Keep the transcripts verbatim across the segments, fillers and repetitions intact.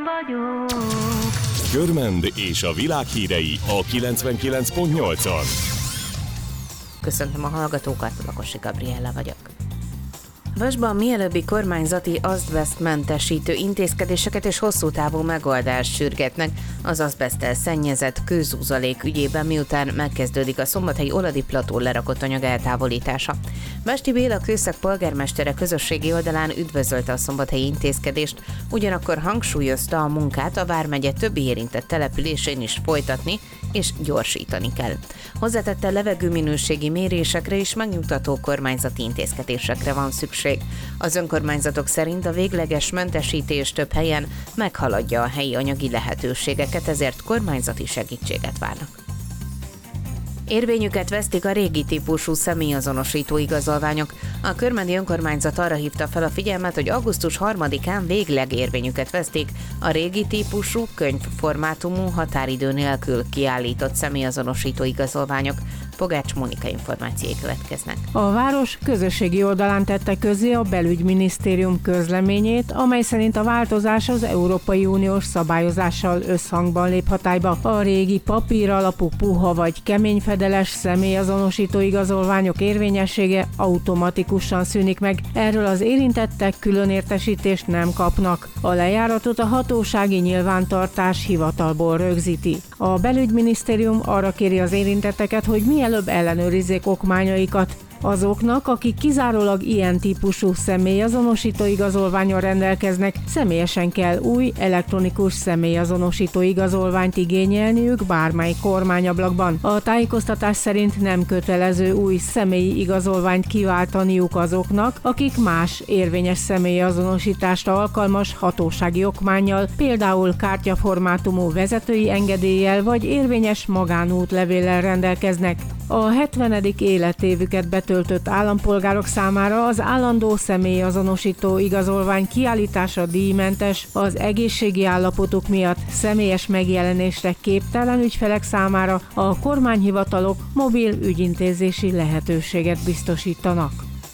vagyok. Körmend és a világ hírei a kilencvenkilenc pont nyolcon. Köszöntöm a hallgatókat, Lakosi Gabriella vagyok. Vasban mielőbbi kormányzati azbesztmentesítő intézkedéseket és hosszú távú megoldást sürgetnek az azbeszttel szennyezett kőzúzalék ügyében, miután megkezdődik a szombathelyi Oladi plató lerakott anyag eltávolítása. Básti Béla Kőszeg polgármestere közösségi oldalán üdvözölte a szombathelyi intézkedést, ugyanakkor hangsúlyozta, a munkát a vármegye többi érintett településén is folytatni és gyorsítani kell. Hozzátette, levegőminőségi mérésekre és megnyugtató kormányzati intézkedésekre van szükség. Az önkormányzatok szerint a végleges mentesítés több helyen meghaladja a helyi anyagi lehetőségeket, ezért kormányzati segítséget várnak. Érvényüket vesztik a régi típusú személyazonosító igazolványok. A körmendi önkormányzat arra hívta fel a figyelmet, hogy augusztus harmadikán végleg érvényüket vesztik a régi típusú könyvformátumú határidő nélkül kiállított személyazonosító igazolványok. Pogács Mónika információi következnek. A város közösségi oldalán tette közzé a belügyminisztérium közleményét, amely szerint a változás az Európai Uniós szabályozással összhangban lép hatályba. A régi papír alapú puha vagy kemény fedeles személyazonosító igazolványok érvényessége automatikusan szűnik meg. Erről az érintettek külön értesítést nem kapnak. A lejáratot a hatósági nyilvántartás hivatalból rögzíti. A belügyminisztérium arra kéri az érintetteket, hogy mielőbb ellenőrizzék okmányaikat. Azoknak, akik kizárólag ilyen típusú személyazonosító igazolvánnyal rendelkeznek, személyesen kell új elektronikus személyazonosító igazolványt igényelniük bármely kormányablakban. A tájékoztatás szerint nem kötelező új személyi igazolványt kiváltaniuk azoknak, akik más érvényes személyazonosításra alkalmas hatósági okmánnyal, például kártyaformátumú vezetői engedéllyel vagy érvényes magánútlevéllel rendelkeznek. A hetvenedik életévüket betöltött állampolgárok számára az állandó személyazonosító igazolvány kiállítása díjmentes, az egészségi állapotuk miatt személyes megjelenésre képtelen ügyfelek számára a kormányhivatalok mobil ügyintézési lehetőséget biztosítanak.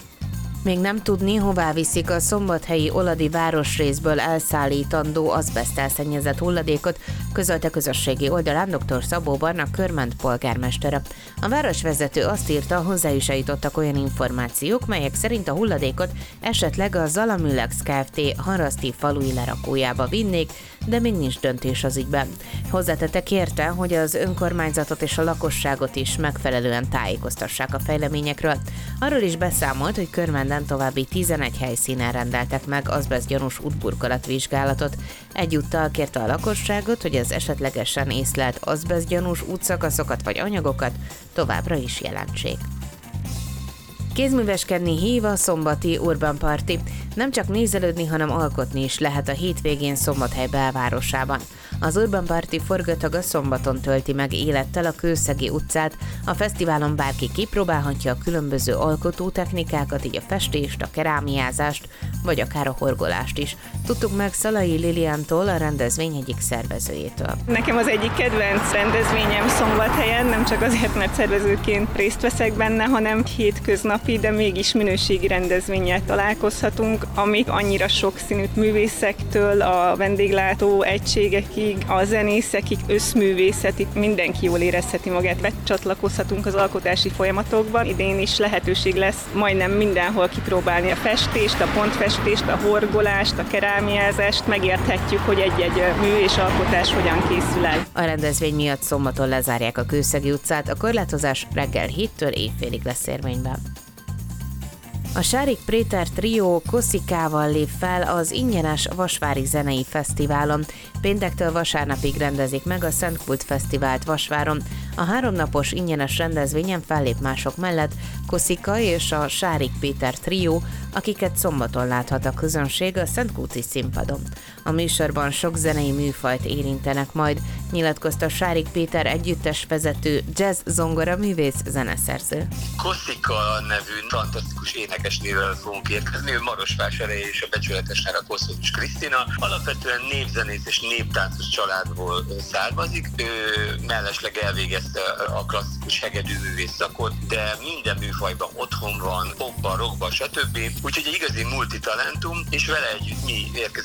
Még nem tudni, hová viszik a szombathelyi Oladi városrészből elszállítandó azbeszttel szennyezett hulladékot, közölte közösségi oldalán dr. Szabó Barna Körmend polgármestere. A városvezető azt írta, hozzá is eljutottak olyan információk, melyek szerint a hulladékot esetleg a Zalamülex Kft. Haraszti falui lerakójába vinnék, de még nincs döntés az ügyben. Hozzátette, kérte, hogy az önkormányzatot és a lakosságot is megfelelően tájékoztassák a fejleményekről. Arról is beszámolt, hogy Körmenden további tizenegy helyszínen rendeltek meg azbesztgyanús útburkolatvizsgálatot. Egyúttal kérte a lakosságot, hogy az esetlegesen észlelt azbesztgyanús útszakaszokat vagy anyagokat továbbra is jelentsék. Kézműveskedni hív a szombati Urban Party. Nem csak nézelődni, hanem alkotni is lehet a hétvégén Szombathely belvárosában. Az Urban Party forgataga szombaton tölti meg élettel a Kőszegi utcát. A fesztiválon bárki kipróbálhatja a különböző alkotótechnikákat, így a festést, a kerámiázást, vagy akár a horgolást is. Tudtuk meg Szalai Liliántól, a rendezvény egyik szervezőjétől. Nekem az egyik kedvenc rendezvényem Szombathelyen, nem csak azért, mert szervezőként részt veszek benne, hanem hétköznapi, de mégis minőségi rendezvénnyel találkozhatunk, amik annyira sokszínű művészektől a vendéglátó egységekig, a zenészekig, összművészetig mindenki jól érezheti magát. Becsatlakozhatunk az alkotási folyamatokban. Idén is lehetőség lesz majdnem mindenhol kipróbálni a festést, a pontfestést, a horgolást, a kerámiázást. Megérthetjük, hogy egy-egy mű és alkotás hogyan készül el. A rendezvény miatt szombaton lezárják a Kőszegi utcát, a korlátozás reggel héttől éjfélig lesz érvényben. A Sárik Péter Trio Koszikával lép fel az ingyenes Vasvári Zenei Fesztiválon. Péntektől vasárnapig rendezik meg a Szent Kult Fesztivált Vasváron. A háromnapos ingyenes rendezvényen fellép mások mellett Koszika és a Sárik Péter Trio, akiket szombaton láthat a közönség a Szentkulti színpadon. A műsorban sok zenei műfajt érintenek majd, nyilatkozta Sárik Péter együttes vezető, jazz zongora művész, zeneszerző. Koszika nevű fantasztikus énekesnővel fogunk érkezni, ő Marosvásárhely és a becsületes Nára Koszovich Krisztina. Alapvetően népzenész és néptáncos családból származik, ő mellesleg elvégezte a klasszikus hegedűművész szakot, de minden műfajban otthon van, popban, rockban, stb. Úgyhogy egy igazi multitalentum, és vele együtt mi érkezünk